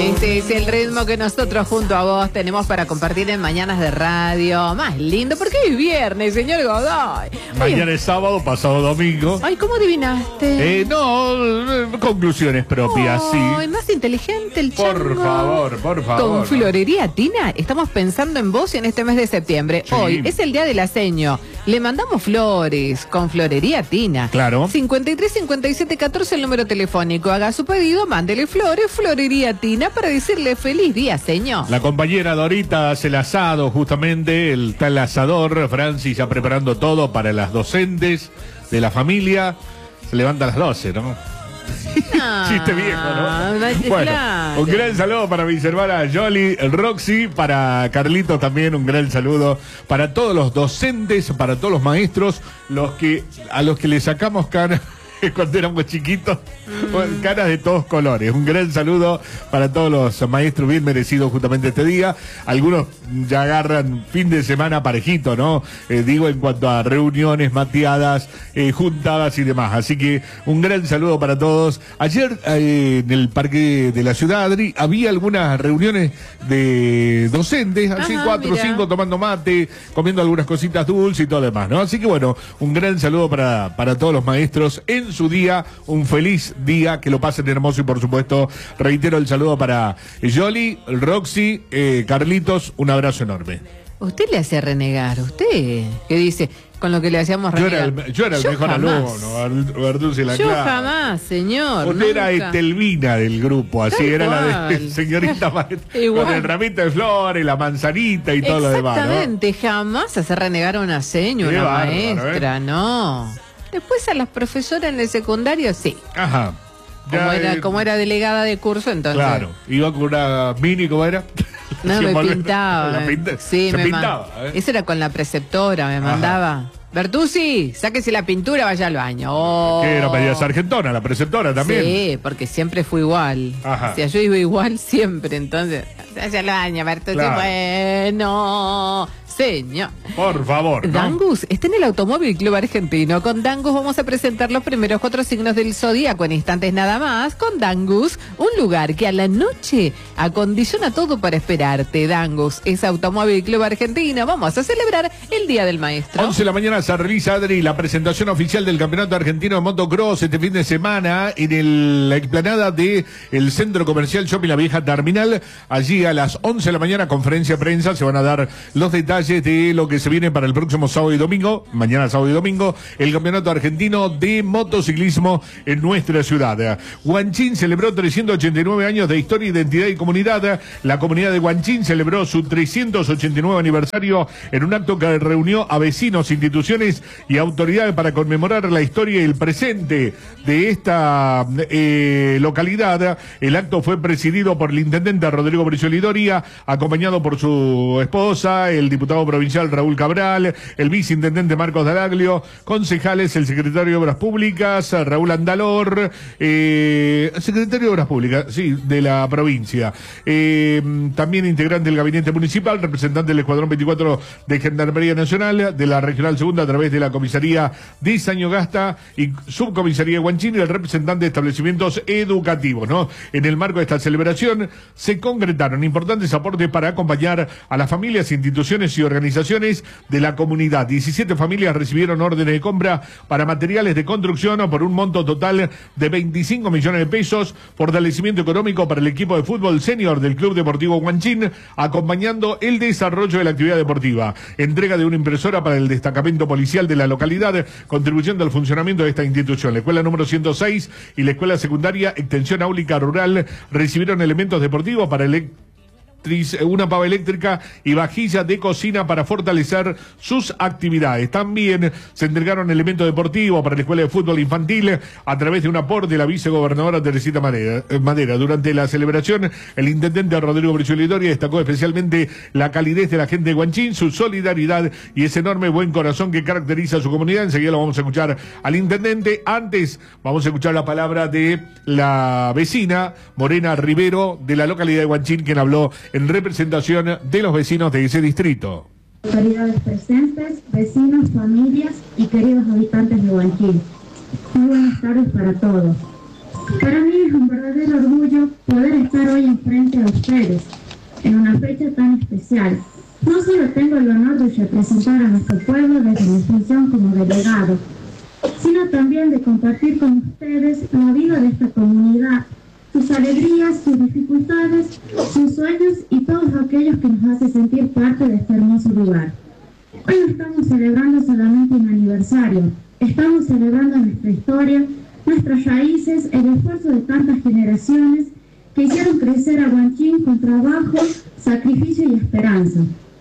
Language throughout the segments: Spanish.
Este es el ritmo que nosotros junto a vos tenemos para compartir en Mañanas de Radio. Más lindo, porque hoy es viernes, señor Godoy. Mañana es sábado, pasado domingo. Ay, ¿cómo adivinaste? Conclusiones propias, Ay, sí. más inteligente el chango. Por favor. Con Florería Tina estamos pensando en vos en este mes de septiembre. Sí. Hoy es el día del aseño. Le mandamos flores con Florería Tina. Claro. 53 57 14 el número telefónico. Haga su pedido, mándele flores, Florería Tina, para decirle feliz día, señor. La compañera Dorita hace el asado, justamente, el tal asador. Francis ya preparando todo para las docentes de la familia. Se levanta a las 12, ¿no? Chiste viejo, ¿no? Bueno, claro. un gran saludo para mis hermanas Yoli, Roxy, para Carlito también, un gran saludo para todos los docentes, para todos los maestros, a los que le sacamos cara cuando éramos chiquitos, caras de todos colores. Un gran saludo para todos los maestros, bien merecidos justamente este día. Algunos ya agarran fin de semana parejito, ¿no? Digo, en cuanto a reuniones, mateadas, juntadas y demás. Así que un gran saludo para todos. Ayer en el Parque de la Ciudad, Adri, había algunas reuniones de docentes, así 4 o 5 tomando mate, comiendo algunas cositas dulces y todo lo demás, ¿no? Así que bueno, un gran saludo para todos los maestros en su día, un feliz día, que lo pasen hermoso y por supuesto reitero el saludo para Yoli, Roxy, Carlitos, un abrazo enorme. Usted le hace renegar, usted que dice con lo que le hacíamos renegar. Yo era el mejor alumno, Bertuzzi la Yo clase. jamás, señor. Usted era Estelvina del grupo, así Tal era cual. la de señorita maestra, Igual. con el ramito de flores, la manzanita y todo lo demás, ¿no? Exactamente, jamás hace renegar a una seño, Qué una bárbaro, maestra, no. Después a las profesoras en el secundario, sí. Ajá. Como era delegada de curso, entonces. Claro, iba con una mini, ¿cómo era? No, me pintaba. Sí, se me pintaba. Eso era con la preceptora, me mandaba. Bertuzzi, sáquese la pintura, vaya al baño. Oh. Que era media sargentona, la preceptora también. Sí, porque siempre fue igual. Ajá. O sea, yo iba igual siempre, entonces. Vaya al baño, Bertuzzi, Claro. Bueno. Señor. Por favor, ¿no? Dangus está en el Automóvil Club Argentino. Con Dangus vamos a presentar los primeros 4 signos del zodíaco en instantes nada más. Con Dangus, un lugar que a la noche acondiciona todo para esperarte. Dangus es Automóvil Club Argentino. Vamos a celebrar el Día del Maestro. 11 de la mañana se realiza, Adri, la presentación oficial del Campeonato Argentino de Motocross este fin de semana en la explanada del Centro Comercial Shopping La Vieja Terminal. Allí a las 11 de la mañana, conferencia de prensa, se van a dar los detalles de lo que se viene para el próximo sábado y domingo, mañana sábado y domingo, el Campeonato Argentino de Motociclismo en nuestra ciudad. Huanchín celebró 389 años de historia, identidad y comunidad. La comunidad de Huanchín celebró su 389 aniversario en un acto que reunió a vecinos, instituciones y autoridades para conmemorar la historia y el presente de esta localidad. El acto fue presidido por el intendente Rodrigo Brizuela Doria, acompañado por su esposa, el diputado provincial Raúl Cabral, el viceintendente Marcos Dalaglio, concejales, el secretario de Obras Públicas, Raúl Andalor, secretario de Obras Públicas, sí, de la provincia, también integrante del gabinete municipal, representante del Escuadrón 24 de Gendarmería Nacional, de la Regional Segunda a través de la Comisaría de Sañogasta y Subcomisaría de Huanchín, y el representante de establecimientos educativos, ¿no? En el marco de esta celebración se concretaron importantes aportes para acompañar a las familias, instituciones y organizaciones de la comunidad. 17 familias recibieron órdenes de compra para materiales de construcción por un monto total de 25 millones de pesos, fortalecimiento económico para el equipo de fútbol senior del Club Deportivo Huanchín, acompañando el desarrollo de la actividad deportiva. Entrega de una impresora para el destacamento policial de la localidad, contribuyendo al funcionamiento de esta institución. La escuela número 106 y la escuela secundaria Extensión Áulica Rural recibieron elementos deportivos para una pava eléctrica y vajilla de cocina para fortalecer sus actividades. También se entregaron elementos deportivos para la Escuela de Fútbol Infantil a través de un aporte de la vicegobernadora Teresita Madera. Durante la celebración, el intendente Rodrigo Brizuela Doria destacó especialmente la calidez de la gente de Huanchín, su solidaridad y ese enorme buen corazón que caracteriza a su comunidad. Enseguida lo vamos a escuchar al intendente. Antes vamos a escuchar la palabra de la vecina Morena Rivero de la localidad de Huanchín, quien habló en representación de los vecinos de ese distrito. Autoridades presentes, vecinos, familias y queridos habitantes de Huanchín. Muy buenas tardes para todos. Para mí es un verdadero orgullo poder estar hoy enfrente a ustedes, en una fecha tan especial. No solo tengo el honor de representar a nuestro pueblo desde mi función como delegado, sino también de compartir con ustedes la vida de esta comunidad, sus alegrías, sus dificultades, sus sueños y todos aquellos que nos hace sentir parte de este hermoso lugar. Hoy no estamos celebrando solamente un aniversario, estamos celebrando nuestra historia, nuestras raíces, el esfuerzo de tantas generaciones que hicieron crecer a Huanchín con trabajo, sacrificio y esperanza.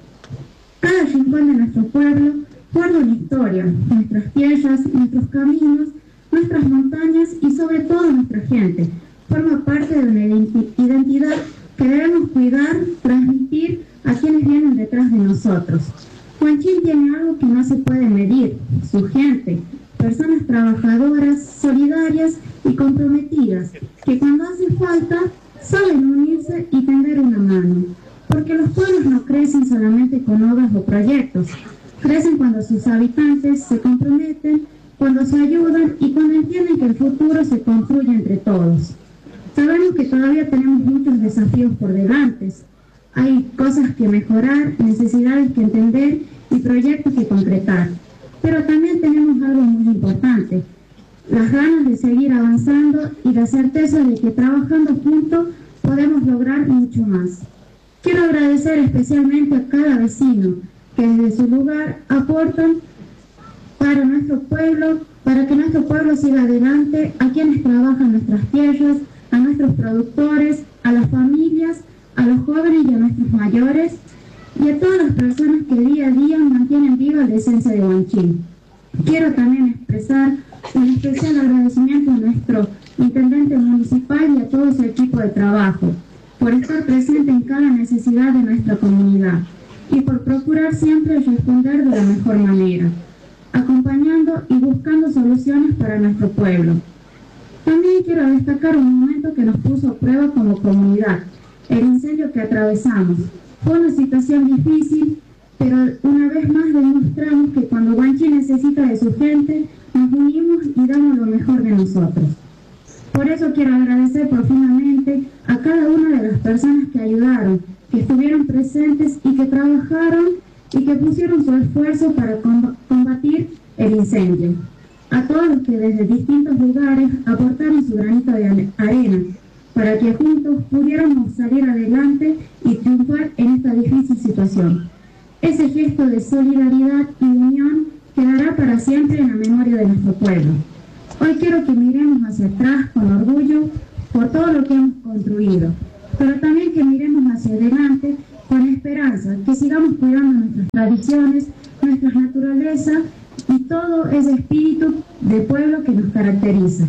Cada rincón de nuestro pueblo guarda una historia, nuestras tierras, nuestros caminos, nuestras montañas y sobre todo nuestra gente. Forma parte de una identidad que debemos cuidar, transmitir a quienes vienen detrás de nosotros. Huanchín tiene algo que no se puede medir, su gente, personas trabajadoras, solidarias y comprometidas, que cuando hace falta saben unirse y tender una mano. Porque los pueblos no crecen solamente con obras o proyectos, crecen cuando sus habitantes se comprometen, cuando se ayudan y cuando entienden que el futuro se construye entre todos. Sabemos que todavía tenemos muchos desafíos por delante. Hay cosas que mejorar, necesidades que entender y proyectos que concretar. Pero también tenemos algo muy importante, las ganas de seguir avanzando y la certeza de que trabajando juntos podemos lograr mucho más. Quiero agradecer especialmente a cada vecino que desde su lugar aportan para nuestro pueblo, para que nuestro pueblo siga adelante, a quienes trabajan en nuestras tierras, a nuestros productores, a las familias, a los jóvenes y a nuestros mayores, y a todas las personas que día a día mantienen viva la esencia de Huanchín. Quiero también expresar un especial agradecimiento a nuestro intendente municipal y a todo su equipo de trabajo, por estar presente en cada necesidad de nuestra comunidad y por procurar siempre responder de la mejor manera, acompañando y buscando soluciones para nuestro pueblo. También quiero destacar un momento que nos puso a prueba como comunidad, el incendio que atravesamos. Fue una situación difícil, pero una vez más demostramos que cuando Huanchín necesita de su gente, nos unimos y damos lo mejor de nosotros. Por eso quiero agradecer profundamente a cada una de las personas que ayudaron, que estuvieron presentes y que trabajaron y que pusieron su esfuerzo para combatir el incendio. A todos los que desde distintos lugares aportaron su granito de arena para que juntos pudiéramos salir adelante y triunfar en esta difícil situación. Ese gesto de solidaridad y unión quedará para siempre en la memoria de nuestro pueblo. Hoy quiero que miremos hacia atrás con orgullo por todo lo que hemos construido, pero también que miremos hacia adelante con esperanza, que sigamos cuidando nuestras tradiciones, nuestra naturaleza y todo ese espíritu de pueblo que nos caracteriza.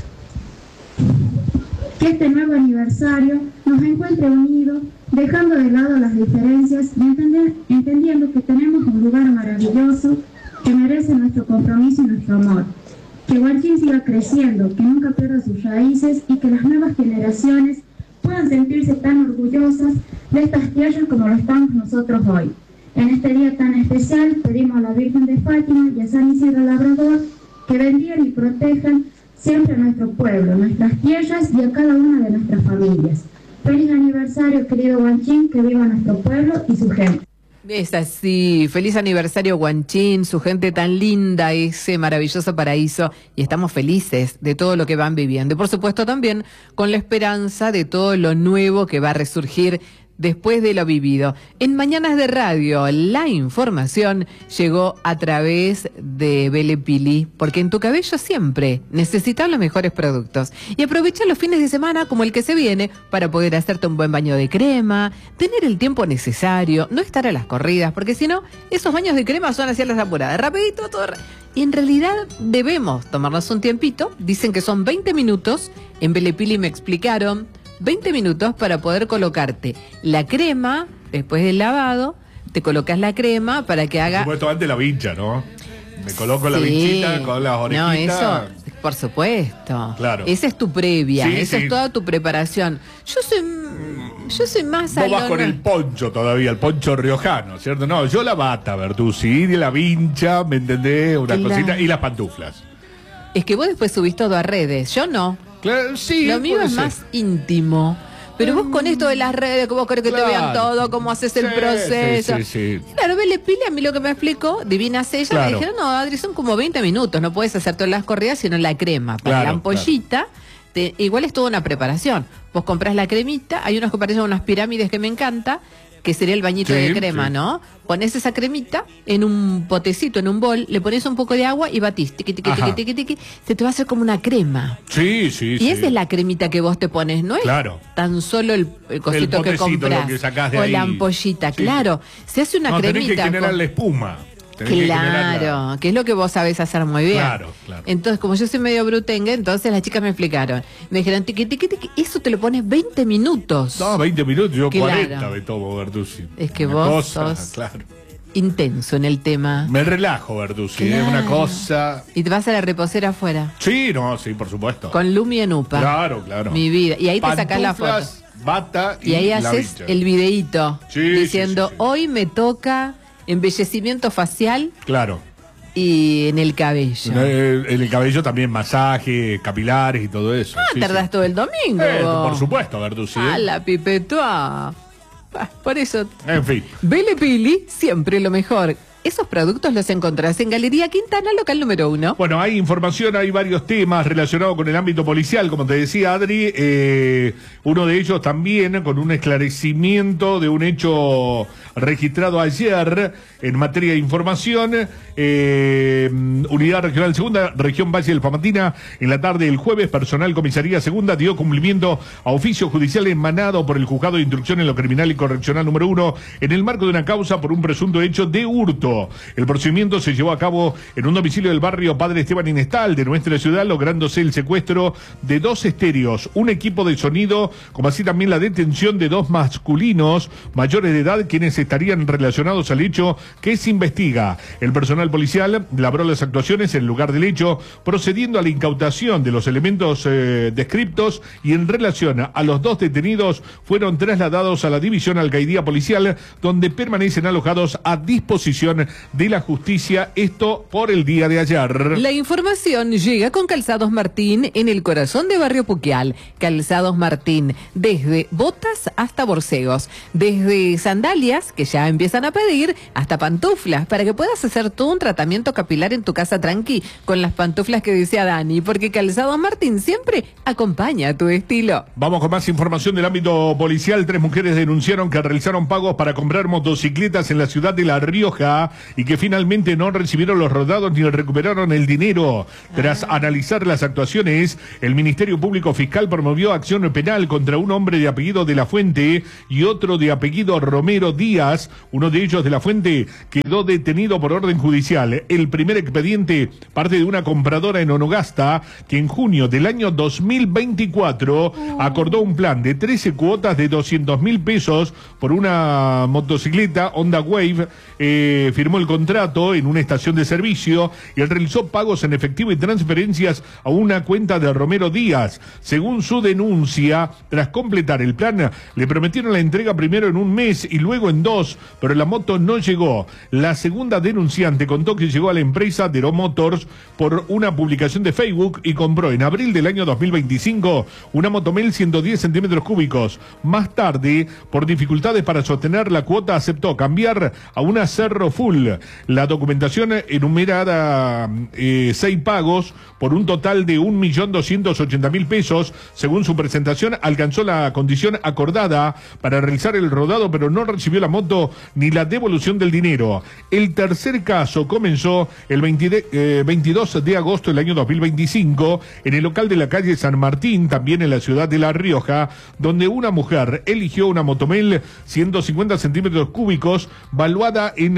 Que este nuevo aniversario nos encuentre unidos, dejando de lado las diferencias y entendiendo que tenemos un lugar maravilloso que merece nuestro compromiso y nuestro amor. Que Huanchín siga creciendo, que nunca pierda sus raíces y que las nuevas generaciones puedan sentirse tan orgullosas de estas tierras como lo estamos nosotros hoy. En este día tan especial pedimos a la Virgen de Fátima y a San Isidro Labrador que bendigan y protejan siempre a nuestro pueblo, nuestras tierras y a cada una de nuestras familias. Feliz aniversario, querido Huanchín, que viva nuestro pueblo y su gente. Es así, feliz aniversario Huanchín, su gente tan linda, ese maravilloso paraíso, y estamos felices de todo lo que van viviendo. Y por supuesto también con la esperanza de todo lo nuevo que va a resurgir después de lo vivido. En Mañanas de Radio, la información llegó a través de Belle Pili, porque en tu cabello siempre necesitas los mejores productos. Y aprovecha los fines de semana como el que se viene para poder hacerte un buen baño de crema, tener el tiempo necesario, no estar a las corridas, porque si no, esos baños de crema son hacia las apuradas, rapidito, todo. Y en realidad debemos tomarnos un tiempito, dicen que son 20 minutos, en Belle Pili me explicaron, 20 minutos para poder colocarte la crema, después del lavado, te colocas la crema para que haga... Por supuesto, antes la vincha, ¿no? Me coloco la vinchita con las orejitas. No, eso, por supuesto. Claro. Esa es tu previa, Sí, esa sí. es toda tu preparación. Yo soy más Vos vas con el poncho todavía, el poncho riojano, ¿cierto? No, yo la bata, Bertuzzi, la vincha, ¿me entendés? Una Claro. cosita, y las pantuflas. Es que vos después subís todo a redes, yo no. Claro, sí, Lo mío puede es ser. más íntimo. Pero vos con esto de las redes, que vos querés que te vean todo, cómo haces el proceso. Sí. Claro, Vélez Pili a mí lo que me explicó, divinas ella, Claro. me dijeron, no, Adri, son como 20 minutos, no puedes hacer todas las corridas, sino la crema. Para Claro, la ampollita, igual es toda una preparación. Vos comprás la cremita, hay unos que parecen unas pirámides que me encanta, que sería el bañito Sí, de crema, sí. ¿no? Pones esa cremita en un potecito, en un bol, le pones un poco de agua y batís, tiqui, tiqui, Ajá. tiqui, tiqui, tiqui, se te va a hacer como una crema. Sí. Y esa es la cremita que vos te pones, ¿no es Claro. tan solo el cosito que potecito, compras lo que sacás de o ahí. la ampollita, Sí, claro. Se hace una No, tenés que cremita. generar con- la espuma. Tenés que generar Claro, que es lo que vos sabés hacer muy bien. Claro. Entonces, como yo soy medio brutengue, entonces las chicas me explicaron. Me dijeron, tiqui, tiqui, tiqui, eso te lo pones 20 minutos. No, 20 minutos, yo Claro. 40 me tomo, Bertuzzi. Es que Una vos cosa, sos- Claro. Intenso en el tema. Me relajo, Bertuzzi, es una Claro. cosa... Y te vas a la reposera afuera. Sí, por supuesto. Con Lumi en UPA. Claro. Mi vida. Y ahí te sacás la foto. Pantuflas, bata Y ahí la haces bicha. el videíto Sí, diciendo, sí. hoy me toca embellecimiento facial Claro. y en el cabello. En el cabello también masaje, capilares y todo eso. Sí, Tardás sí. todo el domingo. vos. Por supuesto, Bertuzzi. A la pipetoa. Por eso, En fin. Vélez Pili, siempre lo mejor. Esos productos los encontrás en Galería Quintana, local número 1. Bueno, hay información, hay varios temas relacionados con el ámbito policial, como te decía Adri, uno de ellos también con un esclarecimiento de un hecho registrado ayer en materia de información, Unidad Regional Segunda, Región Valle del Famatina, en la tarde del jueves, personal Comisaría Segunda dio cumplimiento a oficio judicial emanado por el Juzgado de Instrucción en lo Criminal y Correccional número 1 en el marco de una causa por un presunto hecho de hurto. El procedimiento se llevó a cabo en un domicilio del barrio Padre Esteban Inestal de nuestra ciudad, lográndose el secuestro de 2 estéreos, un equipo de sonido, como así también la detención de 2 masculinos mayores de edad, quienes estarían relacionados al hecho que se investiga. El personal policial labró las actuaciones en el lugar del hecho, procediendo a la incautación de los elementos descriptos, y en relación a los 2 detenidos fueron trasladados a la División Alcaidía Policial, donde permanecen alojados a disposición de la justicia, esto por el día de ayer. La información llega con Calzados Martín en el corazón de Barrio Puquial. Calzados Martín, desde botas hasta borcegos, desde sandalias, que ya empiezan a pedir, hasta pantuflas, para que puedas hacer todo un tratamiento capilar en tu casa tranqui, con las pantuflas que decía Dani, porque Calzados Martín siempre acompaña tu estilo. Vamos con más información del ámbito policial. 3 mujeres denunciaron que realizaron pagos para comprar motocicletas en la ciudad de La Rioja y que finalmente no recibieron los rodados ni recuperaron el dinero. Tras analizar las actuaciones, el Ministerio Público Fiscal promovió acción penal contra un hombre de apellido De la Fuente y otro de apellido Romero Díaz. Uno de ellos, De la Fuente, quedó detenido por orden judicial. El primer expediente parte de una compradora en Onogasta que en junio del año 2024 acordó un plan de 13 cuotas de 200.000 pesos por una motocicleta Honda Wave. Firmó el contrato en una estación de servicio y realizó pagos en efectivo y transferencias a una cuenta de Romero Díaz. Según su denuncia, tras completar el plan, le prometieron la entrega primero en 1 mes y luego en 2, pero la moto no llegó. La segunda denunciante contó que llegó a la empresa Dero Motors por una publicación de Facebook y compró en abril del año 2025 una Motomel 110 centímetros cúbicos. Más tarde, por dificultades para sostener la cuota, aceptó cambiar a una Cerro Full. La documentación enumerada 6 pagos por un total de 1.280.000 pesos. Según su presentación, alcanzó la condición acordada para realizar el rodado, pero no recibió la moto ni la devolución del dinero. El tercer caso comenzó el 22 de agosto del año 2025 en el local de la calle San Martín, también en la ciudad de La Rioja, donde una mujer eligió una Motomel 150 centímetros cúbicos valuada en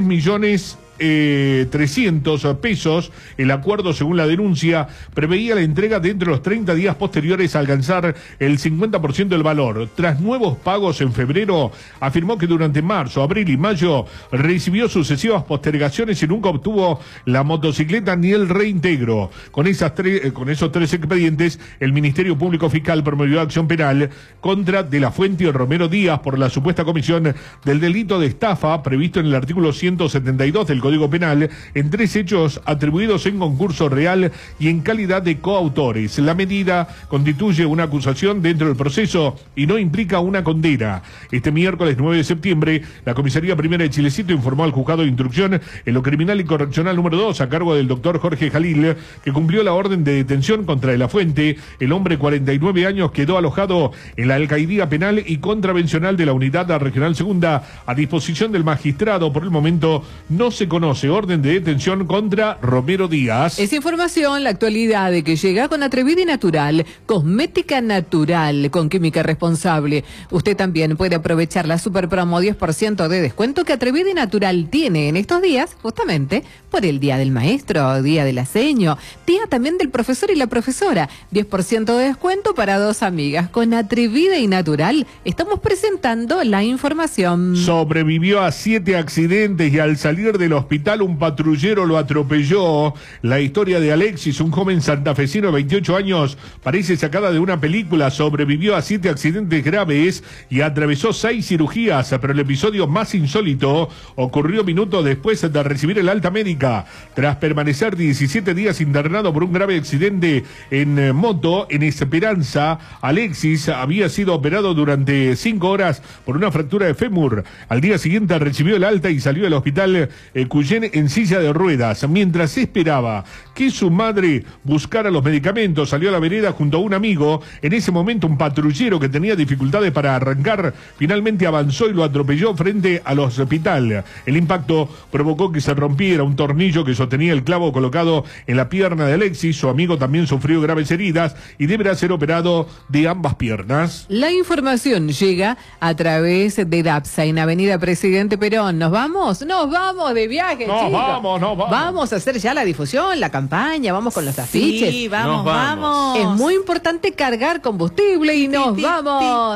3.300.000 pesos. El acuerdo, según la denuncia, preveía la entrega dentro de los 30 días posteriores a alcanzar el 50% del valor. Tras nuevos pagos en febrero, afirmó que durante marzo, abril y mayo recibió sucesivas postergaciones y nunca obtuvo la motocicleta ni el reintegro. Con esos 3 expedientes, el Ministerio Público Fiscal promovió acción penal contra De la Fuente y Romero Díaz por la supuesta comisión del delito de estafa previsto en el artículo 172 del Código Código Penal en 3 hechos atribuidos en concurso real y en calidad de coautores. La medida constituye una acusación dentro del proceso y no implica una condena. Este miércoles 9 de septiembre, la Comisaría Primera de Chilecito informó al Juzgado de Instrucción en lo Criminal y Correccional número 2, a cargo del doctor Jorge Jalil, que cumplió la orden de detención contra De la Fuente. El hombre, 49 años, quedó alojado en la Alcaidía Penal y Contravencional de la Unidad Regional Segunda a disposición del magistrado. Por el momento no se conoce orden de detención contra Romero Díaz. Esa información, la actualidad de que llega con Atrevida y Natural, cosmética natural con química responsable. Usted también puede aprovechar la super promo 10% de descuento que Atrevida y Natural tiene en estos días, justamente por el Día del Maestro, Día del Aseño, Día también del profesor y la profesora. 10% de descuento para 2 amigas. Con Atrevida y Natural estamos presentando la información. Sobrevivió a 7 accidentes y al salir del hospital un patrullero lo atropelló. La historia de Alexis, un joven santafesino de 28 años, parece sacada de una película. Sobrevivió a 7 accidentes graves y atravesó 6 cirugías, pero el episodio más insólito ocurrió minutos después de recibir el alta médica. Tras permanecer 17 días internado por un grave accidente en moto en Esperanza, Alexis había sido operado durante 5 horas por una fractura de fémur. Al día siguiente recibió el alta y salió del hospital Cuyén en silla de ruedas. Mientras esperaba que su madre buscara los medicamentos, salió a la vereda junto a un amigo. En ese momento un patrullero que tenía dificultades para arrancar finalmente avanzó y lo atropelló frente al hospital. El impacto provocó que se rompiera un tornillo que sostenía el clavo colocado en la pierna de Alexis. Su amigo también sufrió graves heridas y deberá ser operado de ambas piernas. La información llega a través de DAPSA en Avenida Presidente Perón. ¿Nos vamos? Nos vamos de viaje, chicos. Nos vamos. Vamos a hacer ya la difusión, la campaña, vamos con los afiches. Sí, vamos. Es muy importante cargar combustible y nos vamos.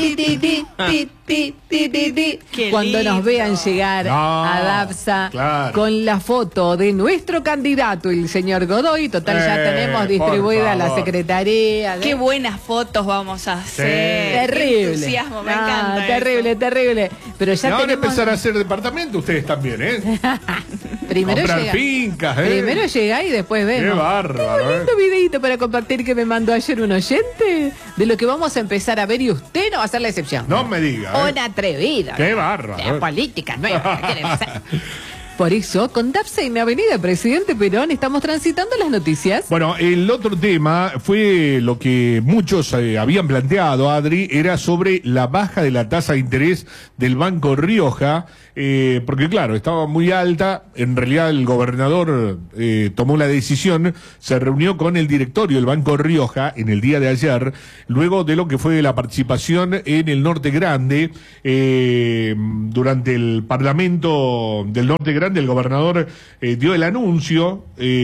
Cuando nos vean llegar a DAPSA, claro, con la foto de nuestro candidato, el señor Godoy. Total, ya tenemos distribuida la secretaría. Qué buenas fotos vamos a hacer. Terrible. Qué entusiasmo, me encanta. Terrible. Pero ya van a tenemos... empezar a hacer departamento ustedes también, ¿eh? Primero comprar llega, fincas, ¿eh? Primero llega y después vemos. Qué bárbaro, Tengo un lindo videíto para compartir que me mandó ayer un oyente de lo que vamos a empezar a ver y usted no va a ser la excepción. No me diga. Una atrevida. Qué bárbaro. La política nueva. Por eso, con DAPSA en Avenida Presidente Perón estamos transitando las noticias. Bueno, el otro tema fue lo que muchos habían planteado, Adri, era sobre la baja de la tasa de interés del Banco Rioja, porque claro, estaba muy alta. En realidad el gobernador tomó la decisión, se reunió con el directorio del Banco Rioja en el día de ayer, luego de lo que fue la participación en el Norte Grande, durante el Parlamento del Norte Grande. El gobernador dio el anuncio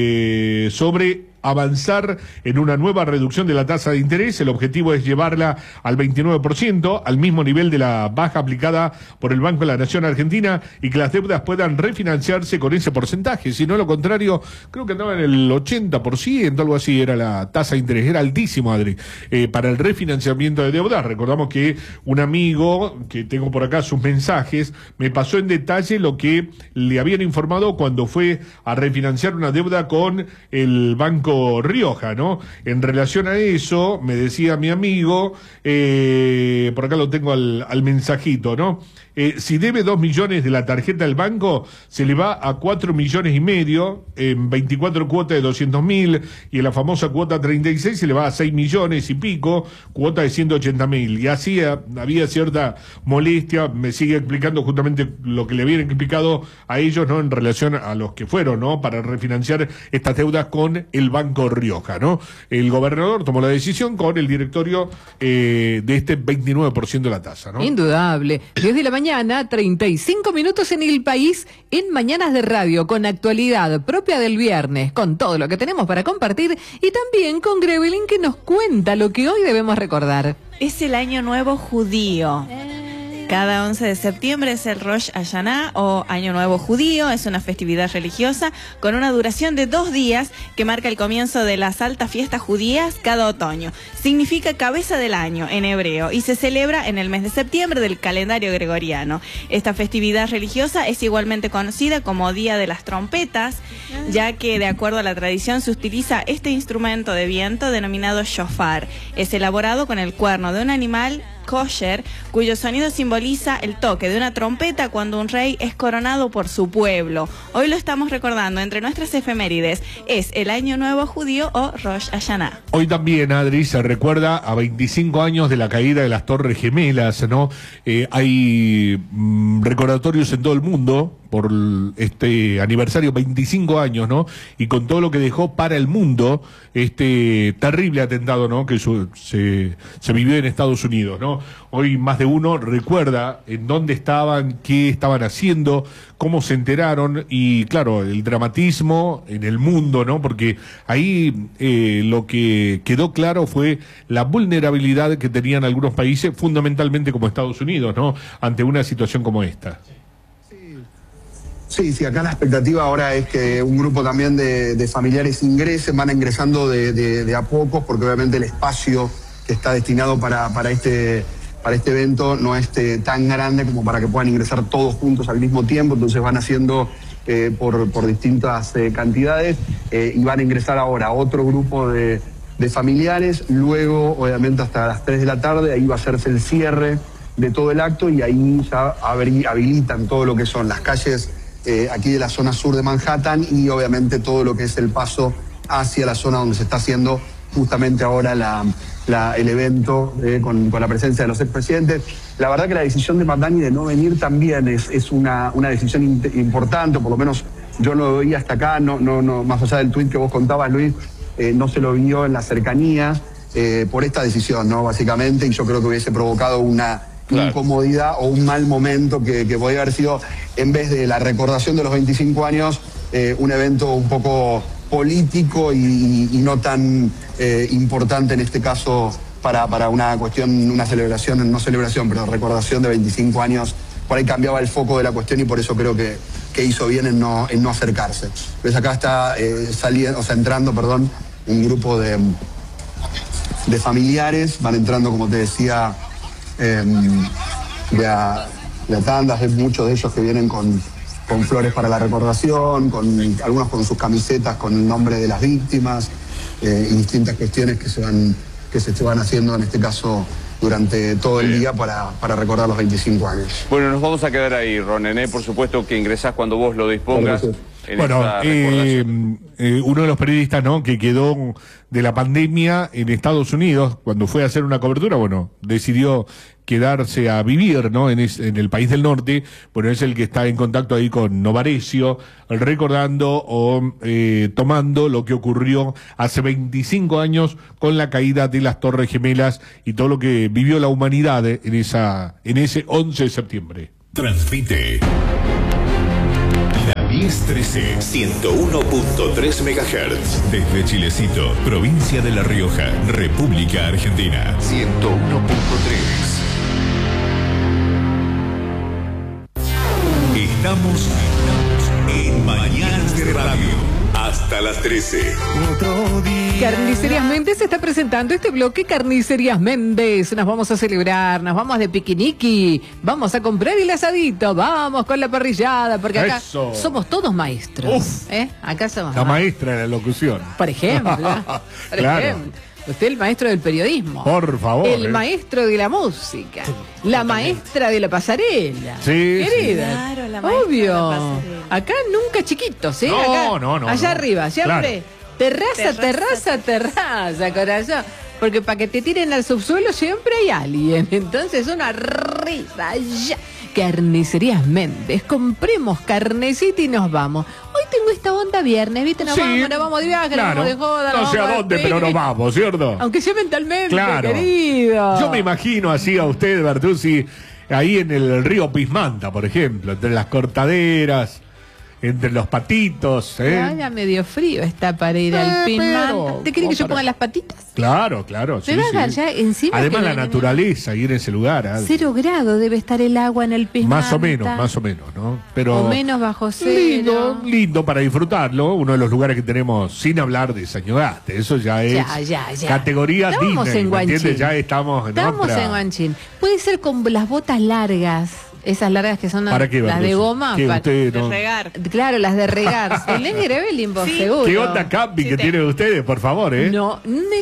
sobre avanzar en una nueva reducción de la tasa de interés. El objetivo es llevarla al 29%, al mismo nivel de la baja aplicada por el Banco de la Nación Argentina, y que las deudas puedan refinanciarse con ese porcentaje. Si no, lo contrario, creo que andaba en el 80%, algo así era la tasa de interés. Era altísimo, Adri, para el refinanciamiento de deudas. Recordamos que un amigo, que tengo por acá sus mensajes, me pasó en detalle lo que le habían informado cuando fue a refinanciar una deuda con el Banco Rioja, ¿no? En relación a eso, me decía mi amigo, por acá lo tengo al mensajito, ¿no? Si debe 2 millones de la tarjeta del banco, se le va a 4,5 millones en 24 cuotas de 200.000, y en la famosa cuota 36 se le va a 6 millones y pico, cuota de 180.000. Y así había cierta molestia. Me sigue explicando justamente lo que le habían explicado a ellos, ¿no? En relación a los que fueron, ¿no? Para refinanciar estas deudas con el Banco Rioja, ¿no? El gobernador tomó la decisión con el directorio de este 29% de la tasa, ¿no? Indudable. Desde la mañana, 35 minutos en el país, en Mañanas de Radio, con actualidad propia del viernes, con todo lo que tenemos para compartir, y también con Grevelin, que nos cuenta lo que hoy debemos recordar. Es el Año Nuevo judío. Cada 11 de septiembre es el Rosh Hashanah o Año Nuevo Judío. Es una festividad religiosa con una duración de 2 días que marca el comienzo de las altas fiestas judías cada otoño. Significa cabeza del año en hebreo y se celebra en el mes de septiembre del calendario gregoriano. Esta festividad religiosa es igualmente conocida como Día de las Trompetas, ya que de acuerdo a la tradición se utiliza este instrumento de viento denominado shofar. Es elaborado con el cuerno de un animal kosher, cuyo sonido simboliza el toque de una trompeta cuando un rey es coronado por su pueblo. Hoy lo estamos recordando entre nuestras efemérides. Es el Año Nuevo Judío o Rosh Hashanah. Hoy también, Adri, se recuerda a 25 años de la caída de las Torres Gemelas, ¿no? Hay recordatorios en todo el mundo por este aniversario, 25 años, ¿no? Y con todo lo que dejó para el mundo este terrible atentado, ¿no? Que se vivió en Estados Unidos, ¿no? Hoy más de uno recuerda en dónde estaban, qué estaban haciendo, cómo se enteraron y, claro, el dramatismo en el mundo, ¿no? Porque ahí lo que quedó claro fue la vulnerabilidad que tenían algunos países, fundamentalmente como Estados Unidos, ¿no? Ante una situación como esta. Sí, acá la expectativa ahora es que un grupo también de familiares ingresen, van ingresando de a pocos, porque obviamente el espacio que está destinado para este evento no es tan grande como para que puedan ingresar todos juntos al mismo tiempo, entonces van haciendo por distintas cantidades y van a ingresar ahora otro grupo de familiares, luego obviamente hasta las 3 de la tarde, ahí va a hacerse el cierre de todo el acto y ahí ya habilitan todo lo que son las calles aquí de la zona sur de Manhattan y obviamente todo lo que es el paso hacia la zona donde se está haciendo justamente ahora el evento con la presencia de los expresidentes. La verdad que la decisión de Madani de no venir también es una decisión importante, por lo menos yo lo veía hasta acá, no más allá del tuit que vos contabas, Luis, no se lo vio en la cercanía por esta decisión, ¿no? Básicamente, y yo creo que hubiese provocado una incomodidad o un mal momento que podría haber sido, en vez de la recordación de los 25 años, un evento un poco político y no tan importante en este caso para una cuestión, una celebración, no celebración, pero recordación de 25 años. Por ahí cambiaba el foco de la cuestión y por eso creo que hizo bien en no acercarse. Pues acá está entrando un grupo de familiares, van entrando, como te decía, de a tandas, hay muchos de ellos que vienen con flores para la recordación, algunos con sus camisetas con el nombre de las víctimas y distintas cuestiones que se van haciendo en este caso durante todo el día para recordar los 25 años. Bueno, nos vamos a quedar ahí, Ronené, por supuesto que ingresás cuando vos lo dispongas. Bueno, uno de los periodistas, ¿no?, que quedó de la pandemia en Estados Unidos, cuando fue a hacer una cobertura, bueno, decidió quedarse a vivir, ¿no?, en el país del norte. Bueno, es el que está en contacto ahí con Novarecio, recordando o tomando lo que ocurrió hace 25 años con la caída de las Torres Gemelas y todo lo que vivió la humanidad en ese 11 de septiembre. Transmite la 1013 101.3 MHz desde Chilecito, provincia de La Rioja, República Argentina. 101.3. Estamos en Mañanas de Radio. Hasta las 13. Carnicerías Méndez está presentando este bloque. Carnicerías Méndez. Nos vamos a celebrar, nos vamos de piquiniqui, vamos a comprar el asadito, vamos con la parrillada, porque acá somos todos maestros. Acá somos la maestra de la locución. Por ejemplo. Claro. Usted el maestro del periodismo. Por favor. El maestro de la música. La maestra de la pasarela. Sí. Querida. Claro, la maestra obvio. de la pasarela. Acá nunca chiquitos, ¿eh? No, acá, no. allá arriba, siempre. Claro. Terraza, corazón. Porque para que te tiren al subsuelo siempre hay alguien. Entonces uno arriba, allá. Carnicerías Méndez. Compremos carnecita y nos vamos. Hoy tengo esta onda viernes, ¿viste? Nos vamos de viaje, nos vamos de joda. No sé a dónde, pero nos vamos, ¿cierto? Aunque sea mentalmente, claro, querido. Yo me imagino así a usted, Bertuzzi, ahí en el río Pismanta, por ejemplo, entre las cortaderas, entre los patitos. Ya medio frío está para ir al Pinmanta. pero- ¿Te querés que yo para- ponga las patitas? Claro, sí, Se va a dar sí. ya encima. Además que la naturaleza ahí en ese lugar. 0 grados debe estar el agua en el Pinmanta. Más o menos, ¿no? Pero O menos bajo cero. lindo para disfrutarlo, uno de los lugares que tenemos, sin hablar de Sañogate, eso ya es Ya. categoría Estamos Disney, en ¿me entiendes? Guanchín. Ya estamos en Estamos otra. en Guanchín. Puede ser con las botas largas. Esas largas que son ¿Para qué, las de Berlucci? goma. ¿Qué, para- usted De no- regar. Claro, las de regar. El Evelyn, vos Sí. seguro. ¿Qué onda camping que tienen ustedes, por favor, No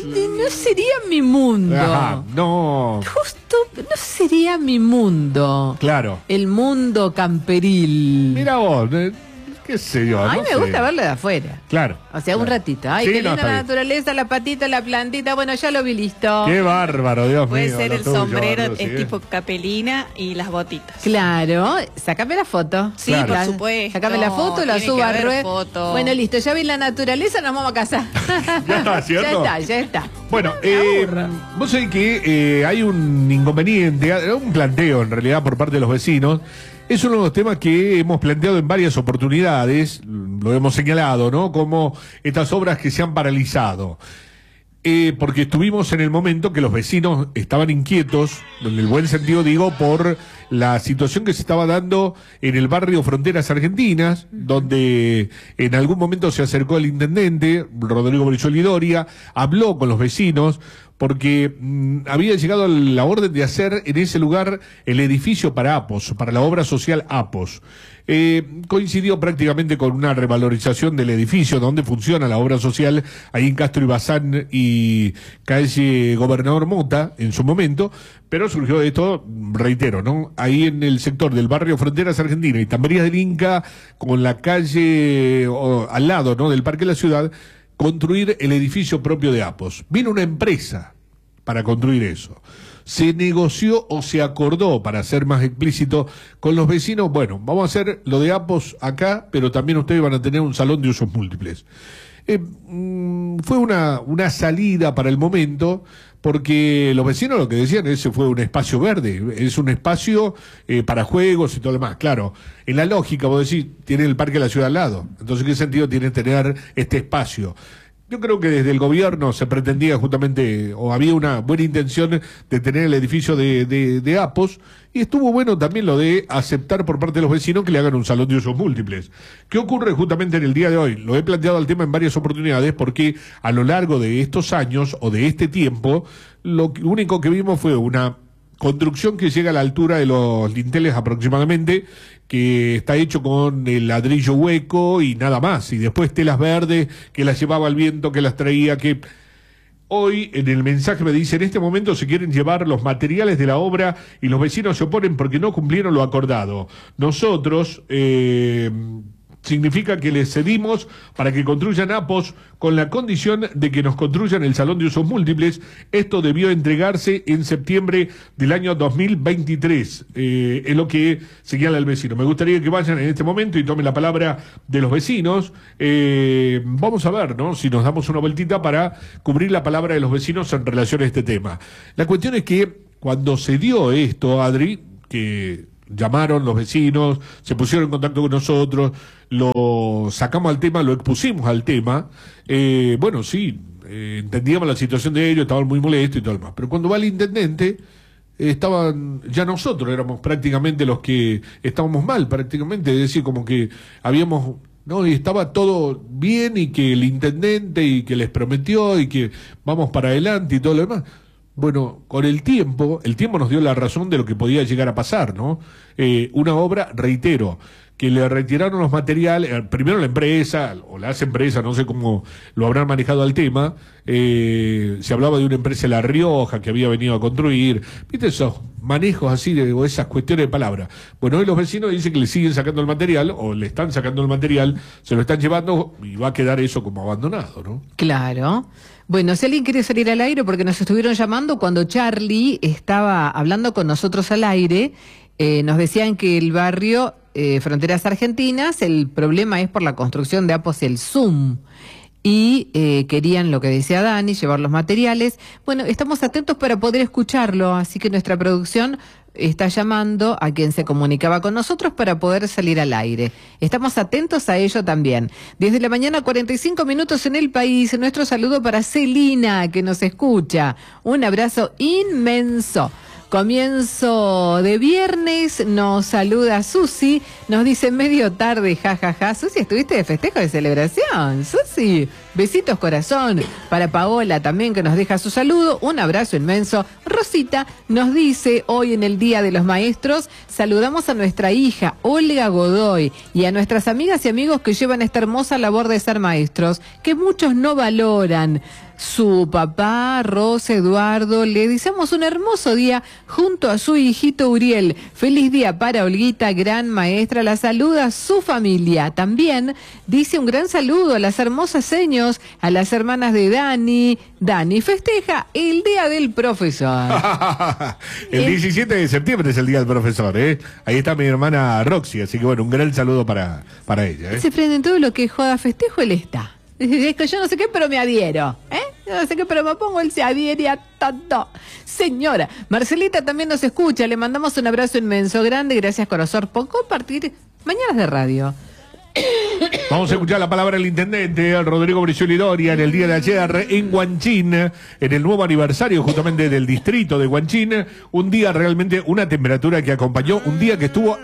sería mi mundo. Ajá, no, Justo no sería mi mundo. claro. El mundo camperil. Mira vos, qué sé yo, A mí no me sé. gusta verlo de afuera. Claro. O sea, un claro. ratito. Ay, Sí, qué no, linda está la bien. naturaleza, la patita, la plantita. Bueno, ya lo vi listo. Qué bárbaro, Dios Puede mío. ser lo el tuyo, sombrero, Berlucci, es tipo capelina y las botitas. Claro, sácame la foto. Sí, Claro. por supuesto. Sácame la foto, la Tiene subo que a haber red. foto. Bueno, listo, ya vi la naturaleza, nos vamos a casar. Ya está, ¿cierto? Ya está. Bueno, Me aburro. vos sabés que hay un inconveniente, un planteo en realidad por parte de los vecinos. Es uno de los temas que hemos planteado en varias oportunidades, lo hemos señalado, ¿no? Como estas obras que se han paralizado. Porque estuvimos en el momento que los vecinos estaban inquietos, en el buen sentido digo, por la situación que se estaba dando en el barrio Fronteras Argentinas, donde en algún momento se acercó el intendente, Rodrigo Brizuela Doria, habló con los vecinos, porque había llegado la orden de hacer en ese lugar el edificio para APOS, para la obra social APOS. Coincidió prácticamente con una revalorización del edificio donde funciona la obra social, ahí en Castro y Bazán y calle Gobernador Mota en su momento, pero surgió de esto, reitero, ¿no? Ahí en el sector del barrio Fronteras Argentina y Tamberías del Inca, con la calle al lado, ¿no? Del Parque de la Ciudad, construir el edificio propio de APOS. Vino una empresa para construir eso. Se negoció o se acordó, para ser más explícito, con los vecinos, bueno, vamos a hacer lo de APOS acá, pero también ustedes van a tener un salón de usos múltiples. Fue una salida para el momento, porque los vecinos lo que decían, ese fue un espacio verde, es un espacio para juegos y todo lo demás. Claro, en la lógica, vos decís, tiene el Parque de la Ciudad al lado, entonces ¿qué sentido tiene tener este espacio? Yo creo que desde el gobierno se pretendía justamente, o había una buena intención de tener el edificio de APOS, y estuvo bueno también lo de aceptar por parte de los vecinos que le hagan un salón de usos múltiples. ¿Qué ocurre justamente en el día de hoy? Lo he planteado al tema en varias oportunidades, porque a lo largo de estos años, o de este tiempo, lo único que vimos fue una construcción que llega a la altura de los linteles aproximadamente, que está hecho con el ladrillo hueco y nada más, y después telas verdes que las llevaba al viento, que las traía, que hoy en el mensaje me dice, en este momento se quieren llevar los materiales de la obra y los vecinos se oponen porque no cumplieron lo acordado. Nosotros significa que les cedimos para que construyan APOS con la condición de que nos construyan el salón de usos múltiples. Esto debió entregarse en septiembre del año 2023. Es lo que señala el vecino. Me gustaría que vayan en este momento y tomen la palabra de los vecinos. Vamos a ver, ¿no? Si nos damos una vueltita para cubrir la palabra de los vecinos en relación a este tema. La cuestión es que cuando se dio esto, Adri, que llamaron los vecinos, se pusieron en contacto con nosotros, lo sacamos al tema, lo expusimos al tema. Bueno, sí, entendíamos la situación de ellos, estaban muy molestos y todo lo demás. Pero cuando va el intendente, ya nosotros éramos prácticamente los que estábamos mal, prácticamente, es decir, como que habíamos... No, y estaba todo bien y que el intendente y que les prometió y que vamos para adelante y todo lo demás. Bueno, con el tiempo nos dio la razón de lo que podía llegar a pasar, ¿no? Una obra, reitero, que le retiraron los materiales, primero la empresa, o las empresas, no sé cómo lo habrán manejado al tema, se hablaba de una empresa de La Rioja que había venido a construir, ¿viste esos manejos así, o esas cuestiones de palabra? Bueno, hoy los vecinos dicen que le siguen sacando el material, o le están sacando el material, se lo están llevando y va a quedar eso como abandonado, ¿no? Claro. Bueno, si alguien quiere salir al aire, porque nos estuvieron llamando cuando Charlie estaba hablando con nosotros al aire, nos decían que el barrio Fronteras Argentinas, el problema es por la construcción de APOS el Zoom. Y querían, lo que decía Dani, llevar los materiales. Bueno, estamos atentos para poder escucharlo, así que nuestra producción está llamando a quien se comunicaba con nosotros para poder salir al aire. Estamos atentos a ello también. Desde la mañana, 45 minutos en el país. Nuestro saludo para Celina, que nos escucha. Un abrazo inmenso. Comienzo de viernes, nos saluda Susi, nos dice medio tarde, jajaja. Susi, ¿estuviste de festejo de celebración? Susi, besitos corazón. Para Paola también, que nos deja su saludo, un abrazo inmenso. Rosita nos dice, hoy en el Día de los Maestros, saludamos a nuestra hija Olga Godoy y a nuestras amigas y amigos que llevan esta hermosa labor de ser maestros, que muchos no valoran. Su papá, Rosa Eduardo, le deseamos un hermoso día junto a su hijito Uriel. Feliz día para Olguita, gran maestra. La saluda su familia. También dice un gran saludo a las hermosas seños, a las hermanas de Dani. Dani festeja el Día del Profesor. El 17 de septiembre es el Día del Profesor, ¿eh? Ahí está mi hermana Roxy, así que bueno, un gran saludo para ella, ¿eh? Se prende todo lo que joda festejo, él está. Es que yo no sé qué, pero me adhiero, ¿eh? Yo no sé qué, pero me pongo, él se adhiere a todo. Señora, Marcelita también nos escucha, le mandamos un abrazo inmenso, grande, gracias corazón por compartir Mañanas de Radio. Vamos a escuchar la palabra del intendente Rodrigo Bricioli Doria en el día de ayer en Huanchín, en el nuevo aniversario justamente del distrito de Huanchín. Un día realmente, una temperatura que acompañó, un día que estuvo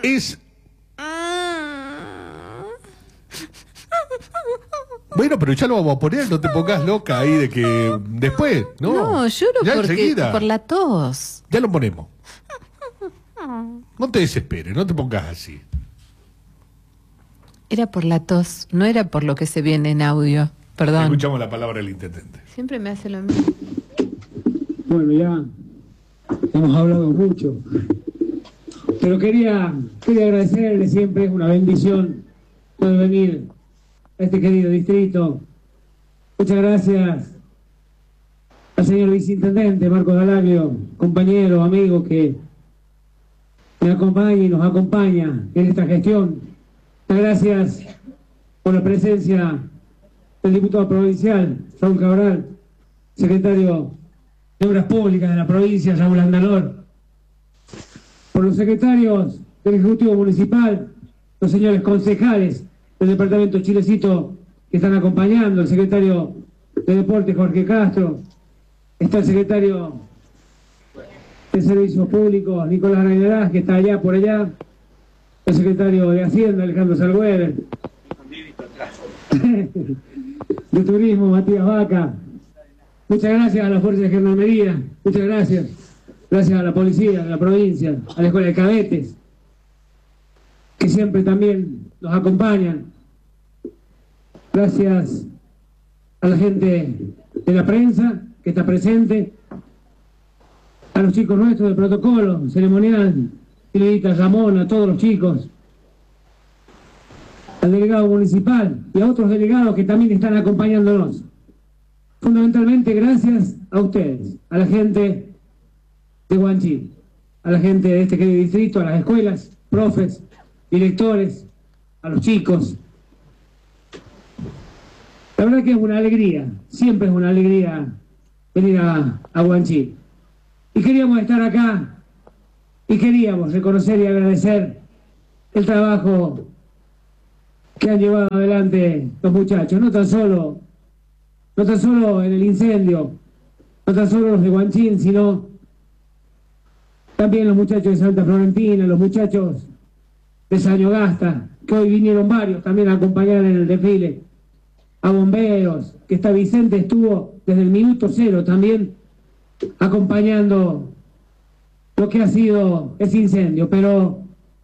Bueno, pero ya lo vamos a poner, no te pongas loca ahí de que después, ¿no? No, lloro ya porque enseguida. Por la tos. Ya lo ponemos. No te desesperes, no te pongas así. Era por la tos, no era por lo que se viene en audio. Perdón. Escuchamos la palabra del intendente. Siempre me hace lo mismo. Bueno, ya hemos hablado mucho, pero quería agradecerle, siempre es una bendición poder venir a este querido distrito. Muchas gracias al señor viceintendente Marcos Dalagio, compañero, amigo que me acompaña y nos acompaña en esta gestión. Muchas gracias por la presencia del diputado provincial Raúl Cabral, secretario de Obras Públicas de la provincia Raúl Andalor, por los secretarios del Ejecutivo Municipal, los señores concejales del departamento Chilecito que están acompañando, el secretario de Deportes Jorge Castro, está el secretario de Servicios Públicos Nicolás Raiderás, que está allá por allá, el secretario de Hacienda Alejandro Salguer, de Turismo Matías Vaca. Muchas gracias a la Fuerza de Gendarmería, muchas gracias. Gracias a la policía de la provincia, a la Escuela de Cadetes, que siempre también nos acompañan. Gracias a la gente de la prensa que está presente, a los chicos nuestros del protocolo ceremonial, Silvita, Ramón, a todos los chicos, al delegado municipal y a otros delegados que también están acompañándonos. Fundamentalmente gracias a ustedes, a la gente de Huanchín, a la gente de este querido distrito, a las escuelas, profes, directores, a los chicos. La verdad que es una alegría, siempre es una alegría venir a Huanchín. Y queríamos estar acá y queríamos reconocer y agradecer el trabajo que han llevado adelante los muchachos, no tan solo en el incendio, no tan solo los de Huanchín, sino también los muchachos de Santa Florentina, los muchachos de Sañogasta, que hoy vinieron varios también a acompañar en el desfile, a bomberos, que está Vicente, estuvo desde el minuto cero también acompañando lo que ha sido ese incendio, pero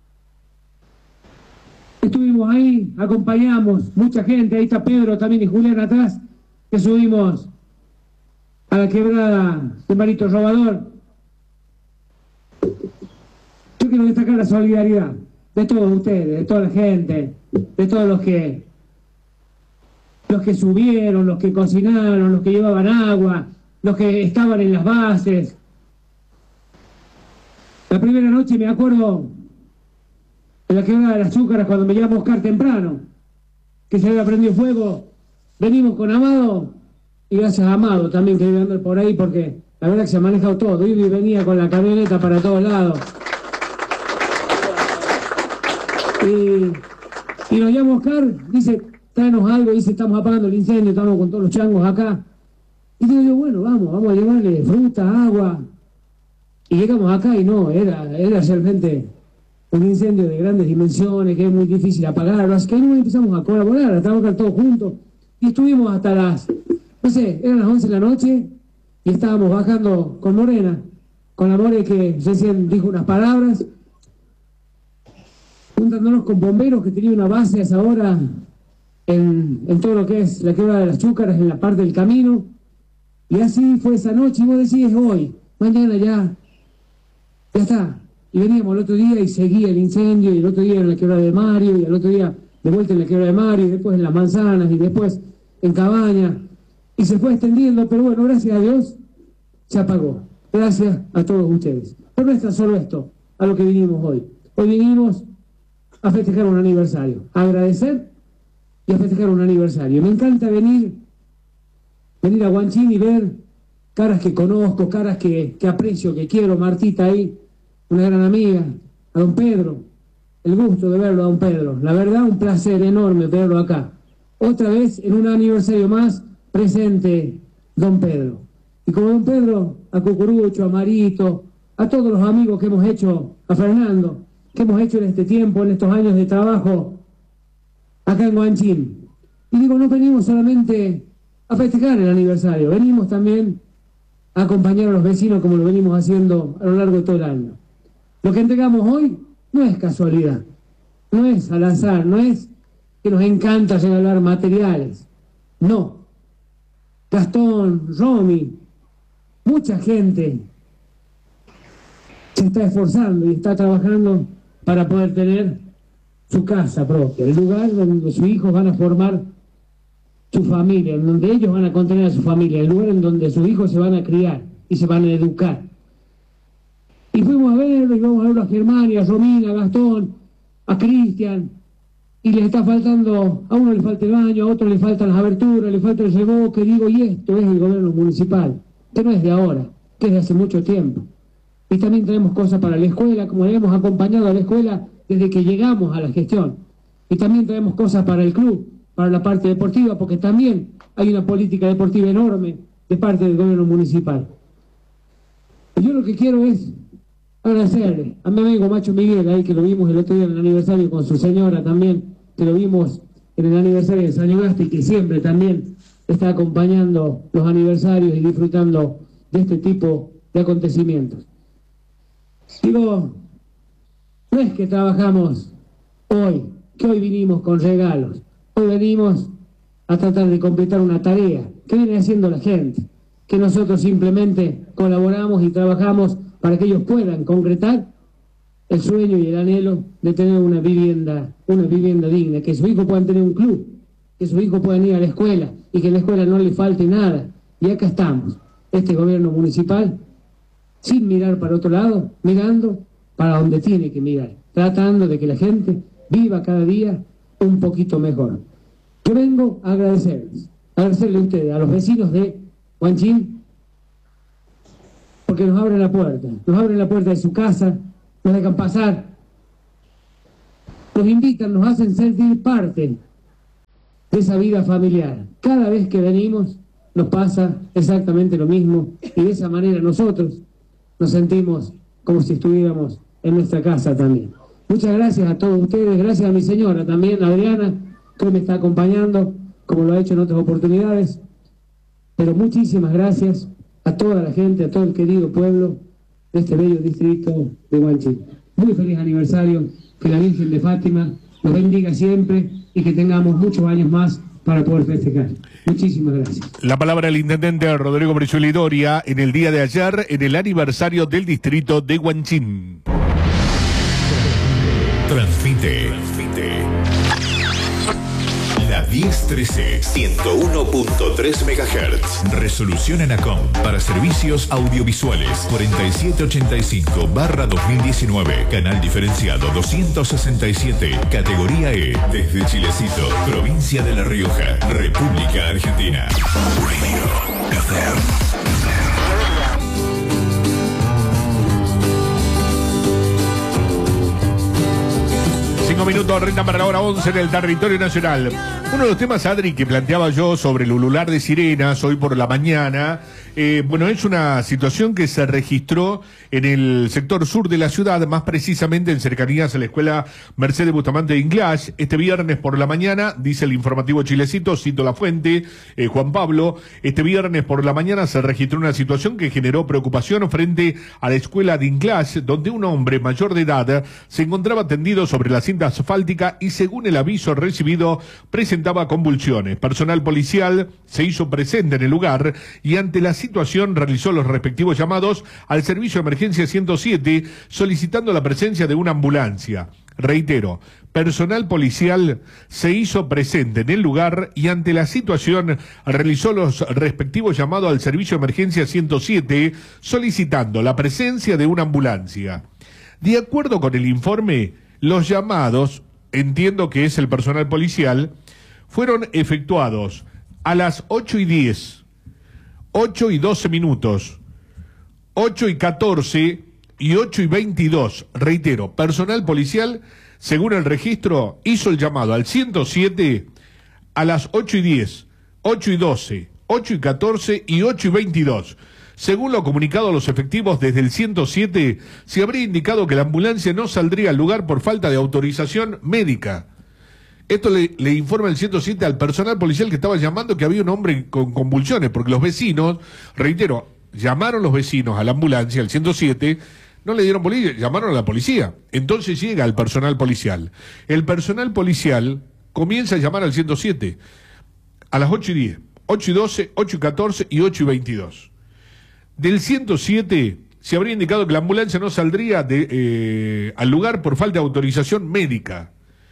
estuvimos ahí, acompañamos mucha gente, ahí está Pedro también y Julián atrás, que subimos a la quebrada de Marito Robador. Yo quiero destacar la solidaridad de todos ustedes, de toda la gente, de todos los que subieron, los que cocinaron, los que llevaban agua, los que estaban en las bases. La primera noche me acuerdo en la quebrada de las Chúcaras, cuando me llamó Oscar temprano, que se había prendido fuego, venimos con Amado, y gracias a Amado también que debe andar por ahí, porque la verdad que se ha manejado todo, y venía con la camioneta para todos lados. Y nos llama Oscar, dice, tráenos algo, dice, estamos apagando el incendio, estamos con todos los changos acá. Y digo yo, bueno, vamos a llevarle fruta, agua. Y llegamos acá y no, era realmente un incendio de grandes dimensiones, que es muy difícil apagarlo. Así que ahí nos empezamos a colaborar, a trabajar todos juntos. Y estuvimos hasta las, no sé, eran las 11 de la noche y estábamos bajando con Morena, con la More que recién dijo unas palabras, juntándonos con bomberos que tenían una base a esa hora en todo lo que es la quebrada de las Chúcaras, en la parte del camino. Y así fue esa noche, y vos decís hoy, mañana ya está. Y veníamos el otro día y seguía el incendio, y el otro día en la quebrada de Mario, y el otro día de vuelta en la quebrada de Mario, y después en Las Manzanas, y después en Cabaña, y se fue extendiendo, pero bueno, gracias a Dios, se apagó. Gracias a todos ustedes. Pero no es tan solo esto a lo que vinimos hoy. Hoy vinimos a festejar un aniversario, a agradecer y a festejar un aniversario. Me encanta venir a Guanchín y ver caras que conozco, caras que aprecio, que quiero. Martita ahí, una gran amiga, a don Pedro, el gusto de verlo a don Pedro. La verdad, un placer enorme verlo acá. Otra vez, en un aniversario más, presente don Pedro. Y como don Pedro, a Cucurucho, a Marito, a todos los amigos que hemos hecho, a Fernando, que hemos hecho en este tiempo, en estos años de trabajo, acá en Guanchín. Y digo, no venimos solamente a festejar el aniversario, venimos también a acompañar a los vecinos como lo venimos haciendo a lo largo de todo el año. Lo que entregamos hoy no es casualidad, no es al azar, no es que nos encanta regalar materiales, no. Gastón, Romy, mucha gente se está esforzando y está trabajando para poder tener su casa propia, el lugar donde sus hijos van a formar su familia, en donde ellos van a contener a su familia, el lugar en donde sus hijos se van a criar y se van a educar. Y fuimos a verlo, y vamos a verlo a Germán, a Romina, a Gastón, a Cristian, y les está faltando, a uno le falta el baño, a otro le faltan las aberturas, le falta el reboque, digo, y esto es el gobierno municipal, que no es de ahora, que es de hace mucho tiempo. Y también traemos cosas para la escuela, como le hemos acompañado a la escuela desde que llegamos a la gestión. Y también traemos cosas para el club, para la parte deportiva, porque también hay una política deportiva enorme de parte del gobierno municipal. Y yo lo que quiero es agradecerle a mi amigo Macho Miguel, ahí que lo vimos el otro día en el aniversario con su señora también, que lo vimos en el aniversario de San Agustín, que siempre también está acompañando los aniversarios y disfrutando de este tipo de acontecimientos. Digo, no es que trabajamos hoy, que hoy vinimos con regalos, hoy venimos a tratar de completar una tarea que viene haciendo la gente, que nosotros simplemente colaboramos y trabajamos para que ellos puedan concretar el sueño y el anhelo de tener una vivienda digna, que sus hijos puedan tener un club, que sus hijos puedan ir a la escuela y que en la escuela no les falte nada. Y acá estamos, este gobierno municipal, sin mirar para otro lado, mirando para donde tiene que mirar, tratando de que la gente viva cada día un poquito mejor. Yo vengo a agradecerles a ustedes, a los vecinos de Guanchín, porque nos abren la puerta de su casa, nos dejan pasar, nos invitan, nos hacen sentir parte de esa vida familiar. Cada vez que venimos nos pasa exactamente lo mismo y de esa manera nosotros nos sentimos como si estuviéramos en nuestra casa también. Muchas gracias a todos ustedes, gracias a mi señora también, Adriana, que hoy me está acompañando, como lo ha hecho en otras oportunidades, pero muchísimas gracias a toda la gente, a todo el querido pueblo de este bello distrito de Guanchín. Muy feliz aniversario, que la Virgen de Fátima nos bendiga siempre y que tengamos muchos años más para poder festejar. Muchísimas gracias. La palabra del intendente Rodrigo Brizuela Doria en el día de ayer, en el aniversario del distrito de Guanchín. Transmite la 1013 101.3 MHz. Resolución ENACOM para servicios audiovisuales 4785/2019. Canal diferenciado 267. Categoría E. Desde Chilecito, provincia de La Rioja, República Argentina. 5 minutos, renta para la hora 11 en el territorio nacional. Uno de los temas, Adri, que planteaba yo sobre el ulular de sirenas hoy por la mañana, bueno, es una situación que se registró en el sector sur de la ciudad, más precisamente en cercanías a la escuela Mercedes Bustamante de Inglés. Este viernes por la mañana, dice el informativo Chilecito, cito la fuente, Juan Pablo, este viernes por la mañana se registró una situación que generó preocupación frente a la escuela de Inglés, donde un hombre mayor de edad se encontraba tendido sobre la cinta asfáltica y, según el aviso recibido, presentaba convulsiones. Personal policial se hizo presente en el lugar y ante la situación realizó los respectivos llamados al servicio de emergencia 107 solicitando la presencia de una ambulancia. Reitero, personal policial se hizo presente en el lugar y ante la situación realizó los respectivos llamados al servicio de emergencia 107 solicitando la presencia de una ambulancia. De acuerdo con el informe, los llamados, entiendo que es el personal policial, fueron efectuados a las 8:10, 8:12 minutos, 8:14 y 8:22. Reitero, personal policial, según el registro, hizo el llamado al 107 a las 8:10, 8:12, 8:14 y 8:22. Según lo comunicado a los efectivos desde el 107, se habría indicado que la ambulancia no saldría al lugar por falta de autorización médica. Esto le informa el 107 al personal policial que estaba llamando que había un hombre con convulsiones, porque los vecinos, reitero, llamaron los vecinos a la ambulancia, al 107, no le dieron bolilla, llamaron a la policía. Entonces llega el personal policial. El personal policial comienza a llamar al 107 a las 8:10, 8:12, 8:14 y 8:22. Del 107 se habría indicado que la ambulancia no saldría al lugar por falta de autorización médica.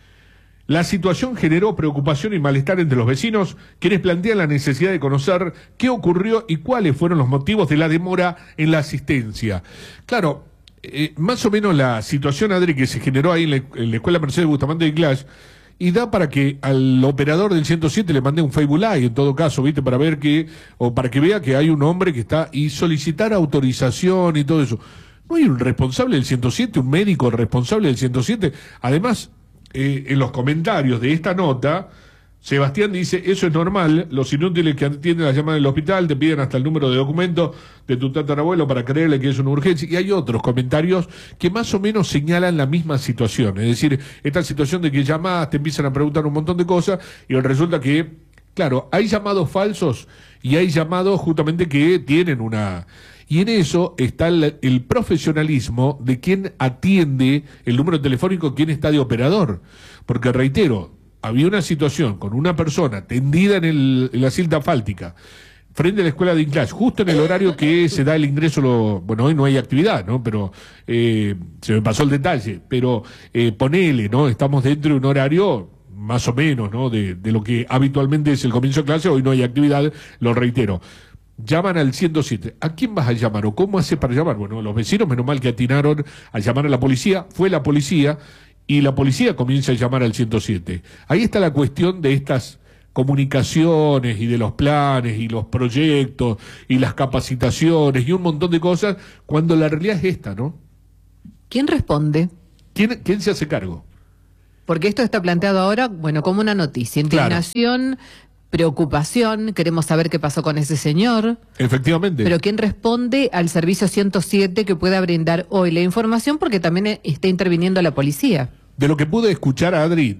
La situación generó preocupación y malestar entre los vecinos, quienes plantean la necesidad de conocer qué ocurrió y cuáles fueron los motivos de la demora en la asistencia. Claro, más o menos la situación, Adri, que se generó ahí en la escuela Mercedes Bustamante de Inglés, y da para que al operador del 107 le mande un Facebook Live, en todo caso, ¿viste? Para ver para que vea que hay un hombre que está, y solicitar autorización y todo eso. No hay un responsable del 107, un médico responsable del 107. Además, en los comentarios de esta nota, Sebastián dice, eso es normal, los inútiles que atienden las llamadas del hospital te piden hasta el número de documento de tu tatarabuelo para creerle que es una urgencia. Y hay otros comentarios que más o menos señalan la misma situación. Es decir, esta situación de que llamas, te empiezan a preguntar un montón de cosas y resulta que, claro, hay llamados falsos y hay llamados justamente que tienen una... Y en eso está el profesionalismo de quien atiende el número telefónico, quien está de operador. Porque reitero, había una situación con una persona tendida en la cinta asfáltica frente a la escuela de Inglés, justo en el horario que se da el ingreso, bueno, hoy no hay actividad, ¿no? Pero se me pasó el detalle, pero ponele, ¿no? Estamos dentro de un horario más o menos, ¿no? De lo que habitualmente es el comienzo de clase, hoy no hay actividad, lo reitero. Llaman al 107. ¿A quién vas a llamar o cómo haces para llamar? Bueno, los vecinos, menos mal que atinaron a llamar a la policía, fue la policía, y la policía comienza a llamar al 107. Ahí está la cuestión de estas comunicaciones y de los planes y los proyectos y las capacitaciones y un montón de cosas, cuando la realidad es esta, ¿no? ¿Quién responde? ¿Quién se hace cargo? Porque esto está planteado ahora, bueno, como una noticia. Indignación, preocupación, queremos saber qué pasó con ese señor. Efectivamente. Pero ¿quién responde al servicio 107 que pueda brindar hoy la información? Porque también está interviniendo la policía. De lo que pude escuchar, Adri,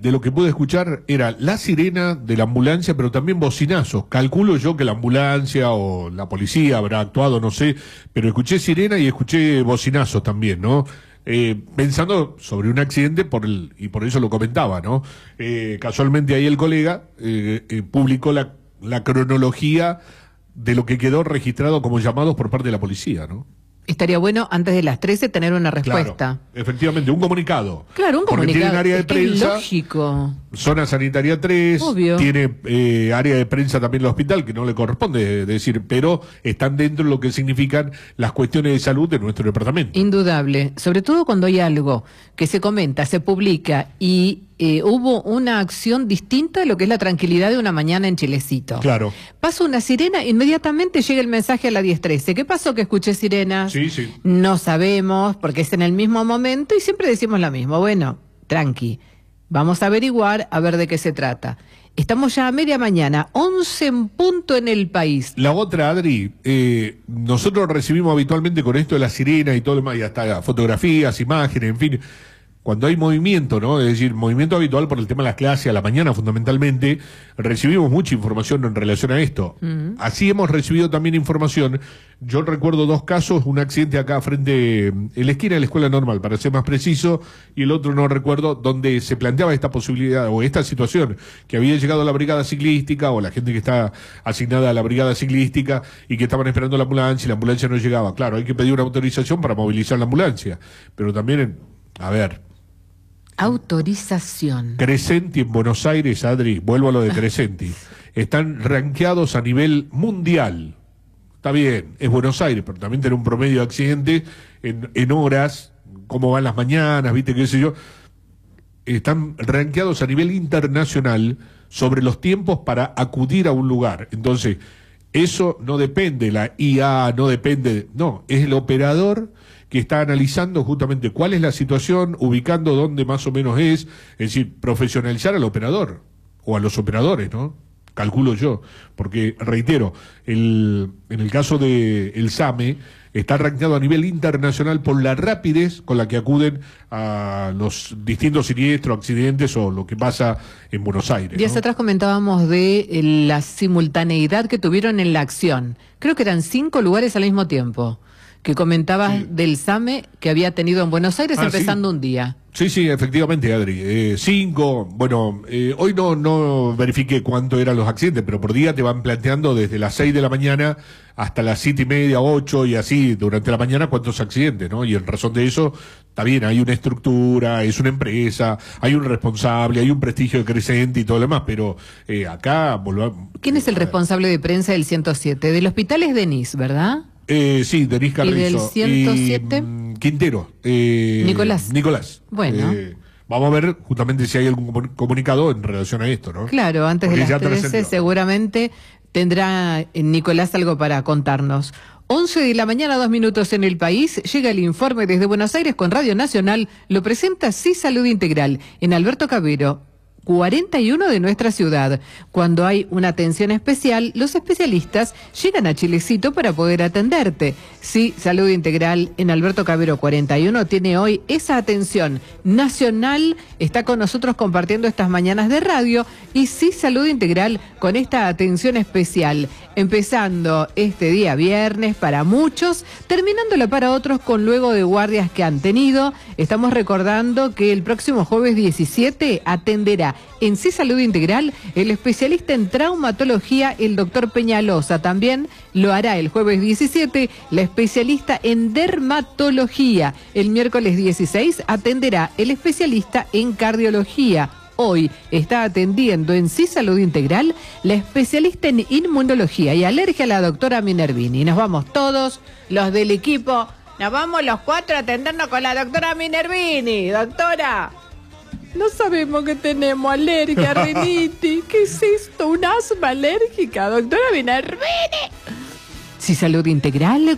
era la sirena de la ambulancia, pero también bocinazos. Calculo yo que la ambulancia o la policía habrá actuado, no sé, pero escuché sirena y escuché bocinazos también, ¿no? Pensando sobre un accidente y por eso lo comentaba, ¿no? Casualmente ahí el colega publicó la cronología de lo que quedó registrado como llamados por parte de la policía, ¿no? Estaría bueno antes de las 13 tener una respuesta. Claro, efectivamente, un comunicado. Claro, un comunicado. Porque tienen área de prensa. Es lógico. Zona sanitaria 3. Obvio. Tiene área de prensa también el hospital, que no le corresponde decir, pero están dentro de lo que significan las cuestiones de salud de nuestro departamento. Indudable. Sobre todo cuando hay algo que se comenta, se publica y hubo una acción distinta de lo que es la tranquilidad de una mañana en Chilecito. Claro. Pasa una sirena, inmediatamente llega el mensaje a la 10:13. ¿Qué pasó que escuché sirenas? Sí, sí. No sabemos, porque es en el mismo momento y siempre decimos lo mismo. Bueno, tranqui. Vamos a averiguar a ver de qué se trata. Estamos ya a media mañana, 11 en punto en el país. La otra, Adri, nosotros recibimos habitualmente con esto de la sirena y todo lo demás, y hasta fotografías, imágenes, en fin, cuando hay movimiento, ¿no? Es decir, movimiento habitual por el tema de las clases a la mañana fundamentalmente, recibimos mucha información en relación a esto. Así hemos recibido también información. Yo recuerdo 2 casos, un accidente acá frente, en la esquina de la escuela normal, para ser más preciso, y el otro no recuerdo, donde se planteaba esta posibilidad o esta situación, que había llegado la brigada ciclística o la gente que está asignada a la brigada ciclística y que estaban esperando la ambulancia y la ambulancia no llegaba. Claro, hay que pedir una autorización para movilizar la ambulancia, pero también, a ver... Autorización. Crescenti en Buenos Aires, Adri, vuelvo a lo de Crescenti. Están rankeados a nivel mundial. Está bien, es Buenos Aires, pero también tiene un promedio de accidentes en horas, cómo van las mañanas, viste, qué sé yo. Están rankeados a nivel internacional sobre los tiempos para acudir a un lugar. Entonces, eso no depende, la IA no depende, no, es el operador que está analizando justamente cuál es la situación, ubicando dónde más o menos es decir, profesionalizar al operador, o a los operadores, ¿no? Calculo yo, porque, reitero, en el caso de el SAME, está rankeado a nivel internacional por la rapidez con la que acuden a los distintos siniestros, accidentes o lo que pasa en Buenos Aires, ¿no? Días atrás comentábamos de la simultaneidad que tuvieron en la acción. Creo que eran 5 lugares al mismo tiempo. Que comentabas del SAME que había tenido en Buenos Aires empezando un día. Sí, efectivamente, Adri. 5, bueno, hoy no verifiqué cuánto eran los accidentes, pero por día te van planteando desde las 6 de la mañana hasta las 7:30, 8 y así durante la mañana cuántos accidentes, ¿no? Y en razón de eso, está bien, hay una estructura, es una empresa, hay un responsable, hay un prestigio de Crescenti y todo lo demás, pero acá volvamos. ¿Quién es el responsable de prensa del 107? Del hospital es Denis, ¿verdad? Sí, Denis Carrizo. ¿Y del 107? Y, Quintero. Nicolás. Bueno. Vamos a ver justamente si hay algún comunicado en relación a esto, ¿no? Claro, antes porque de las 13 seguramente tendrá Nicolás algo para contarnos. 11 de la mañana, 2 minutos en el país. Llega el informe desde Buenos Aires con Radio Nacional. Lo presenta Sí Salud Integral en Alberto Cabero, 41 de nuestra ciudad. Cuando hay una atención especial, los especialistas llegan a Chilecito para poder atenderte. Sí, Salud Integral en Alberto Cabero 41 tiene hoy esa atención nacional, está con nosotros compartiendo estas mañanas de radio, y Sí, Salud Integral con esta atención especial, empezando este día viernes para muchos, terminándola para otros con luego de guardias que han tenido. Estamos recordando que el próximo jueves 17 atenderá en Sí Salud Integral el especialista en traumatología, el doctor Peñalosa. También lo hará el jueves 17 la especialista en dermatología. El miércoles 16 atenderá el especialista en cardiología. Hoy está atendiendo en Sí Salud Integral la especialista en inmunología y alergia, la doctora Minervini. Nos vamos todos los del equipo, nos vamos los 4 a atendernos con la doctora Minervini. Doctora, no sabemos que tenemos alergia, rinitis. ¿Qué es esto? ¿Un asma alérgica, doctora Minervini? Sí, Salud Integral,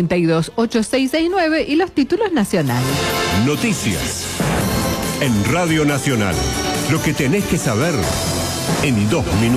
428669 y los títulos nacionales. Noticias en Radio Nacional. Lo que tenés que saber en 2 minutos.